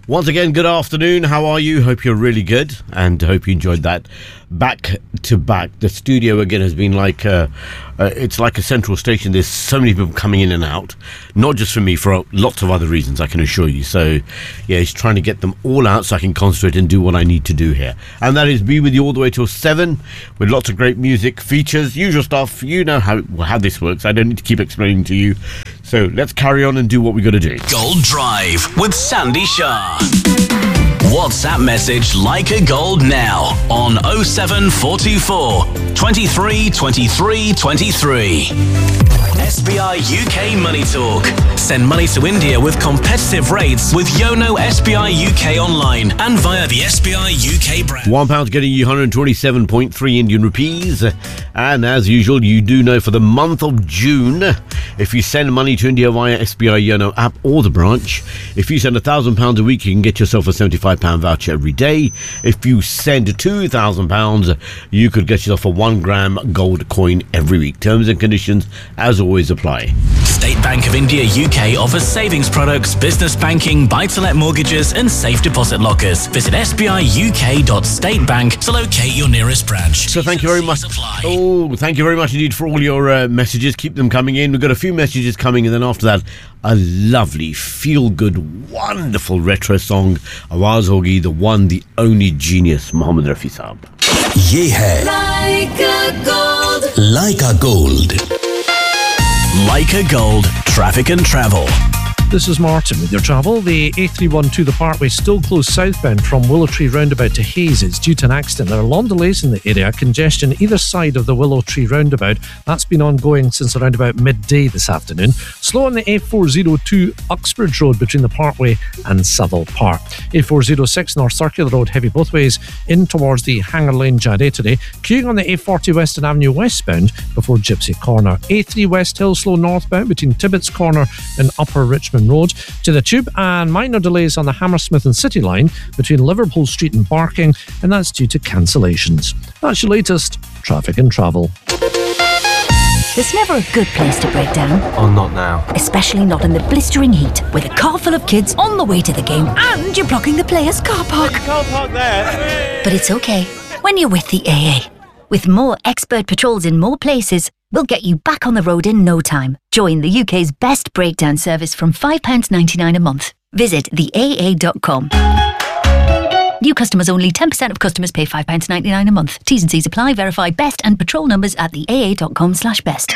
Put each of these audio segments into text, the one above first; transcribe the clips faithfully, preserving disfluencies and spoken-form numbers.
Once again, good afternoon. How are you? Hope you're really good and hope you enjoyed that. Back to back. The studio again has been like, uh, uh, it's like a central station. There's so many people coming in and out. Not just for me, for lots of other reasons, I can assure you. So, yeah, it's trying to get them all out so I can concentrate and do what I need to do here. And that is be with you all the way till seven with lots of great music, features, usual stuff. You know how, how this works. I don't need to keep explaining to you. So let's carry on and do what we got to do. Gold Drive with Sandy Shah. WhatsApp message Like a Gold now on oh seven four two four, twenty-three, twenty-three, twenty-three. S B I U K Money Talk. Send money to India with competitive rates with Yono S B I U K online and via the S B I U K brand. One pound getting you one hundred twenty-seven point three Indian rupees. And as usual, you do know for the month of June, if you send money to India via S B I Yono app or the branch, if you send one thousand pounds a week, you can get yourself a seventy-five pounds voucher every day. If you send two thousand pounds, you could get yourself a one gram gold coin every week. Terms and conditions, as always, apply. State Bank of India U K offers savings products, business banking, buy-to-let mortgages and safe deposit lockers. Visit s b i u k dot state bank to locate your nearest branch. So thank you very much. Oh, thank you very much indeed for all your uh, messages. Keep them coming in. We've got a few messages coming, and then after that, a lovely, feel-good, wonderful retro song. Awaz hogi, the one, the only genius, Mohammed Rafi Saab. Ye hai Like a Gold. Like a Gold. Like a Gold, traffic and travel. This is Martin with your travel. The A three twelve, the Parkway, still closed southbound from Willow Tree roundabout to Hayes. It's due to an accident. There are long delays in the area. Congestion either side of the Willow Tree roundabout. That's been ongoing since around about midday this afternoon. Slow on the A four oh two Uxbridge Road between the Parkway and Savile Park. A four oh six North Circular Road, heavy both ways in towards the Hanger Lane Jade today. Queuing on the A forty Western Avenue westbound before Gypsy Corner. A three West Hill slow northbound between Tibbetts Corner and Upper Richmond Road to the Tube, and minor delays on the Hammersmith and City line between Liverpool Street and Barking, and that's due to cancellations. That's your latest traffic and travel. There's never a good place to break down. Oh, not now. Especially not in the blistering heat, with a car full of kids on the way to the game and you're blocking the players' car park. Car park there. But it's okay when you're with the A A. With more expert patrols in more places, we'll get you back on the road in no time. Join the U K's best breakdown service from five pounds ninety-nine a month. Visit the A A dot com. New customers only. ten percent of customers pay five pounds ninety-nine a month. T's and C's apply. Verify best and patrol numbers at the A A dot com slash best.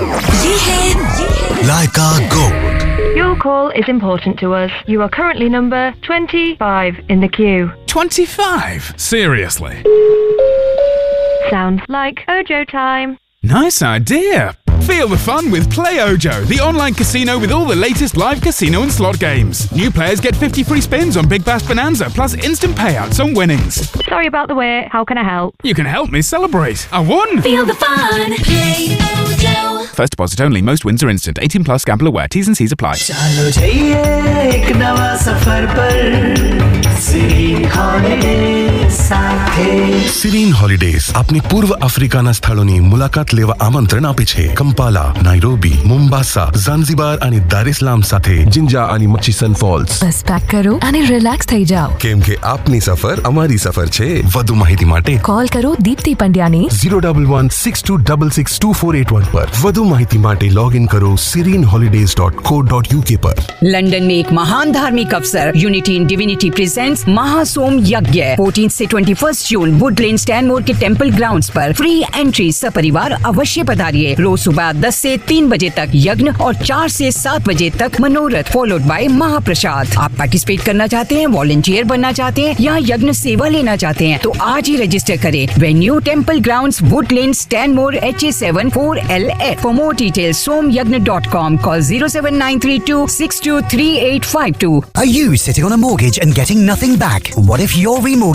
Like a Gold. Your call is important to us. You are currently number twenty-five in the queue. twenty-five? Seriously? Sounds like Ojo time. Nice idea. Feel the fun with Play Ojo, the online casino with all the latest live casino and slot games. New players get fifty free spins on Big Bash Bonanza, plus instant payouts on winnings. Sorry about the wait. How can I help? You can help me celebrate. I won! Feel the fun. Play Ojo. First deposit only. Most wins are instant. eighteen plus. Gamble aware. T's and C's apply. Chalo jaiye ek nawa safar par Serene Holidays साथे Serene Holidays अपने पूर्व अफ्रिकाना स्थळोनी मुलाकात लेवा आमंत्रण आपे छे. Kampala, Nairobi, Mombasa, ઝાંઝિબાર અને દાર is સલામ સાથે જિંજા અને મચીસન ફોલ્સ. બસ પેક કરો અને રિલેક્સ થઈ જાઓ. કેમ કે આપની સફર અમારી સફર છે. વધુ માહિતી માટે કોલ કરો Deepti પંડ્યાની zero one one six two six six two four eight one पर. વધુ માહિતી માટે લૉગ ઇન કરો serene holidays dot co dot u k पर. लंदन में एक महान धार्मिक अवसर यूनिटी इन डिविनिटी प्रेजेंट्स महासोम यज्ञ फोर्टीन से इक्कीस जून वुडलैंड स्टैनमोर के टेंपल ग्राउंड्स पर फ्री एंट्री सपरिवार अवश्य पधारिए. रोज सुबह दस से तीन बजे तक यज्ञ और चार से सात बजे तक मनोरथ फॉलोड बाय महाप्रसाद. आप पार्टिसिपेट करना चाहते हैं, वॉलंटियर बनना चाहते हैं या यज्ञ सेवा लेना चाहते हैं तो आज ही रजिस्टर करें. Venue temple grounds Woodland स्टैनमोर H A seven four L F. For more details somyagna dot com. Call zero seven nine three two six two three eight five two. Are you sitting on a mortgage and getting nothing back? What if your remortgage pays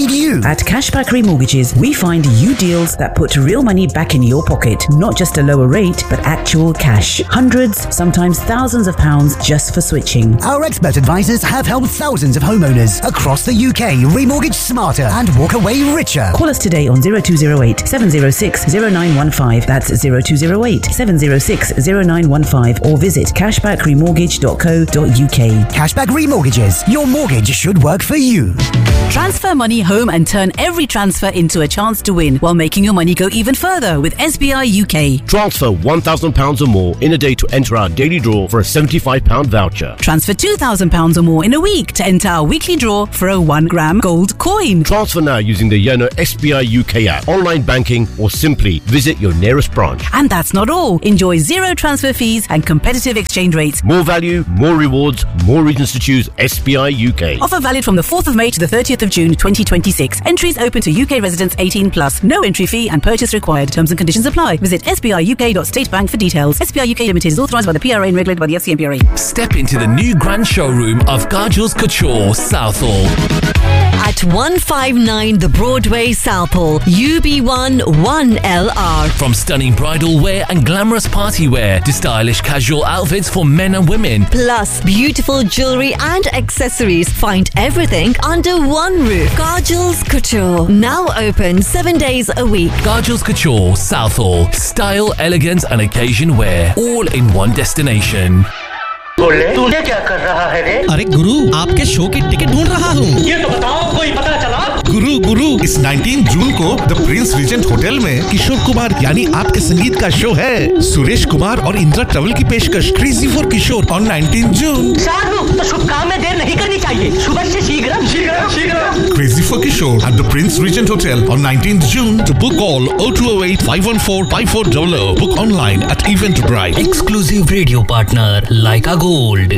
find you. At Cashback Remortgages, we find you deals that put real money back in your pocket, not just a lower rate, but actual cash. Hundreds, sometimes thousands of pounds just for switching. Our expert advisors have helped thousands of homeowners across the U K remortgage smarter and walk away richer. Call us today on zero two zero eight, seven zero six, zero nine one five. That's zero two zero eight, seven zero six, zero nine one five, or visit cashback remortgage dot co dot uk. Cashback Remortgages. Your mortgage should work for you. Transfer money home and turn every transfer into a chance to win while making your money go even further with S B I U K. Transfer one thousand pounds or more in a day to enter our daily draw for a seventy-five pound voucher. Transfer two thousand pounds or more in a week to enter our weekly draw for a one gram gold coin. Transfer now using the Yono S B I U K app, online banking, or simply visit your nearest branch. And that's not all. Enjoy zero transfer fees and competitive exchange rates. More value, more rewards, more reasons to choose S B I U K. Offer valid from the fourth of May to the thirtieth of June twenty twenty-six. Entries open to U K residents eighteen plus. No entry fee and purchase required. Terms and conditions apply. Visit S B I U K dot state bank for details. S B I U K Limited is authorised by the P R A and regulated by the F C M P R A. Step into the new grand showroom of Kajal's Couture, Southall. At one fifty-nine The Broadway, Southall, U B one one L R. From stunning bridal wear and glamorous party wear to stylish casual outfits for men and women. Plus beautiful jewellery and accessories. Find everything under one roof. Kajal's Couture. Now open seven days a week. Kajal's Couture, Southall. Style, elegance and occasion wear. All in one destination. तूने क्या कर रहा है रे? अरे गुरु, आपके show की ticket ढूंढ रहा हूँ। ये तो बताओ, कोई पता चला? गुरु गुरु इस उन्नीस जून को द प्रिंस रीजेंट होटल में किशोर कुमार यानी आपके संगीत का शो है। सुरेश कुमार और इंदिरा ट्रैवल की पेशकश क्रेजी फॉर किशोर ऑन उन्नीस जून। साधु, तो शुभ काम में देर नहीं करनी चाहिए। सुबह से शीघ्र शीघ्र शीघ्र। Crazy for Kishore at the Prince Regent Hotel on nineteenth June. To book all oh two oh eight, five one four, five four zero zero. Book online at Eventbrite. Exclusive radio partner Leica Gold.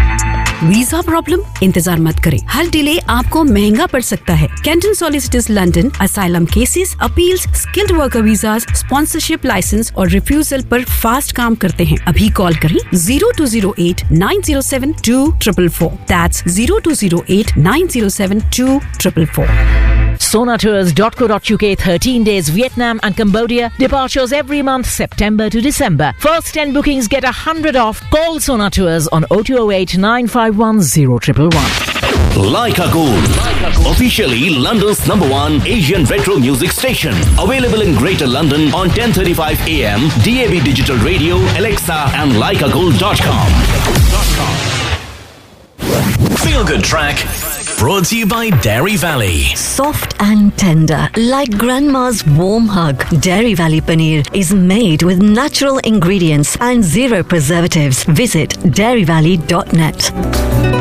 Visa problem? इंतजार मत करें, हर delay आपको महंगा पड़ सकता है। Canton solicitors London asylum cases, appeals, skilled worker visas, sponsorship licence और refusal पर फास्ट काम करते हैं। अभी कॉल करें zero two zero eight, nine zero seven, two four four four. That's zero two zero eight, nine zero seven, two four four four. Sonatours dot co dot uk, thirteen days Vietnam and Cambodia. Departures every month, September to December. First ten bookings get one hundred off. Call Sonatours on oh two oh eight, nine five one, zero one one one. Leica Gold. Officially London's number one Asian retro music station. Available in Greater London on ten thirty-five a m, D A B Digital Radio, Alexa and leica gold dot com. Feel Good Track. Brought to you by Dairy Valley. Soft and tender, like grandma's warm hug. Dairy Valley Paneer is made with natural ingredients and zero preservatives. Visit dairy valley dot net.